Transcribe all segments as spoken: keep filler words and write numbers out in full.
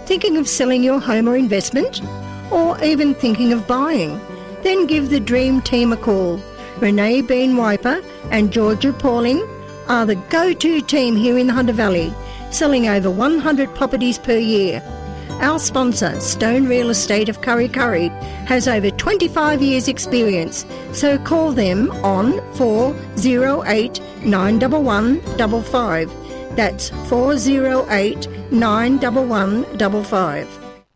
Thinking of selling your home or investment? Or even thinking of buying? Then give the Dream Team a call. Renee Bean Wiper and Georgia Pauling are the go-to team here in the Hunter Valley, selling over one hundred properties per year. Our sponsor, Stone Real Estate of Kurri Kurri, has over twenty-five years experience, so call them on four oh eight, nine one one, five five. That's four oh eight, nine one one, five five.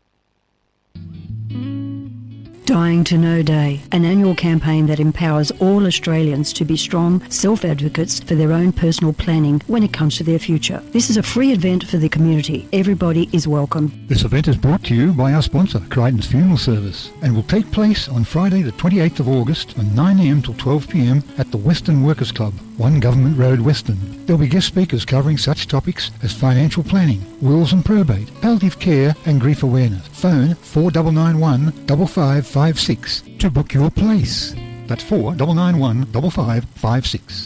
Dying to Know Day, an annual campaign that empowers all Australians to be strong self-advocates for their own personal planning when it comes to their future. This is a free event for the community. Everybody is welcome. This event is brought to you by our sponsor, Crichton's Funeral Service, and will take place on Friday the twenty-eighth of August from nine a m till twelve p m at the Western Workers Club, one Government Road, Western. There'll be guest speakers covering such topics as financial planning, wills and probate, palliative care and grief awareness. Phone four nine nine one, five five five six to book your place. That's four nine nine one, five five five six.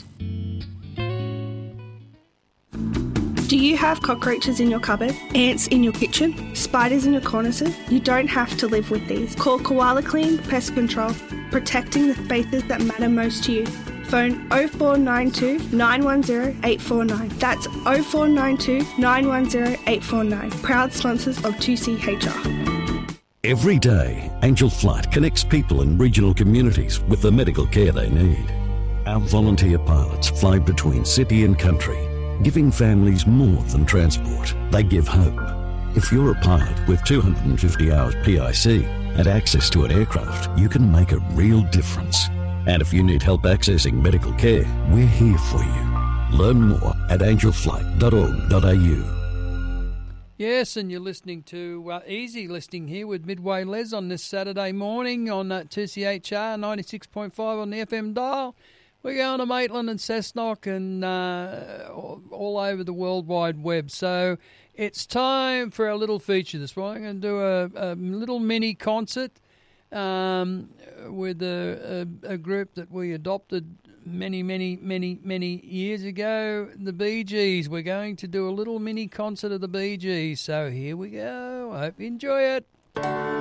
Do you have cockroaches in your cupboard, ants in your kitchen, spiders in your cornices? You don't have to live with these. Call Koala Clean Pest Control, protecting the spaces that matter most to you. Phone oh four nine two, nine one oh, eight four nine. That's oh four nine two, nine one oh, eight four nine. Proud sponsors of two C H R. Every day, Angel Flight connects people in regional communities with the medical care they need. Our volunteer pilots fly between city and country, giving families more than transport. They give hope. If you're a pilot with two hundred fifty hours P I C and access to an aircraft, you can make a real difference. And if you need help accessing medical care, we're here for you. Learn more at angel flight dot org dot a u. Yes, and you're listening to uh, Easy Listening here with Midway Les on this Saturday morning on uh, two C H R ninety-six point five on the F M dial. We're going to Maitland and Cessnock and uh, all, all over the World Wide Web. So it's time for our little feature this morning. I'm going to do a, a little mini concert um, with a, a, a group that we adopted many, many, many, many years ago, the Bee Gees. We're going to do a little mini concert of the Bee Gees. So here we go. I hope you enjoy it.